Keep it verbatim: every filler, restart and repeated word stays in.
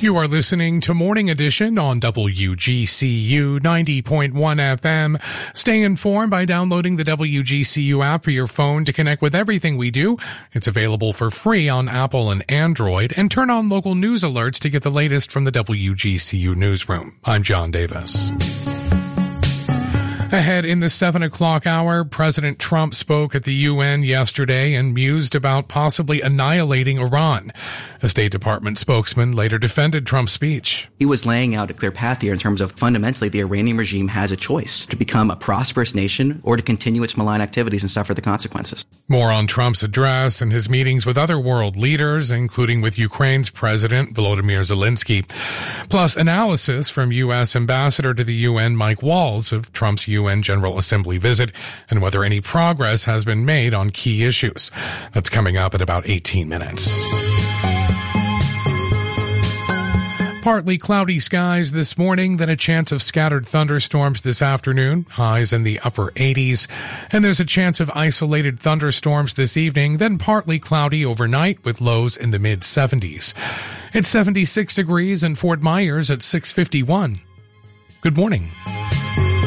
You are listening to Morning Edition on W G C U ninety point one F M. Stay informed by downloading the W G C U app for your phone to connect with everything we do. It's available for free on Apple and Android, and turn on local news alerts to get the latest from the W G C U newsroom. I'm John Davis. Ahead in the seven o'clock hour, President Trump spoke at the U N yesterday and mused about possibly annihilating Iran. A State Department spokesman later defended Trump's speech. He was laying out a clear path here in terms of fundamentally the Iranian regime has a choice to become a prosperous nation or to continue its malign activities and suffer the consequences. More on Trump's address and his meetings with other world leaders, including with Ukraine's President Volodymyr Zelensky. Plus analysis from U S Ambassador to the U N Mike Walls of Trump's U N General Assembly visit and whether any progress has been made on key issues. That's coming up in about eighteen minutes. Partly cloudy skies this morning, then a chance of scattered thunderstorms this afternoon, highs in the upper eighties. And there's a chance of isolated thunderstorms this evening, then partly cloudy overnight with lows in the mid seventies. It's seventy-six degrees in Fort Myers at six fifty-one. Good morning.